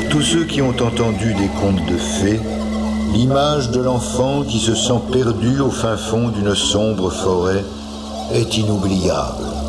tous ceux qui ont entendu des contes de fées, l'image de l'enfant qui se sent perdu au fin fond d'une sombre forêt est inoubliable.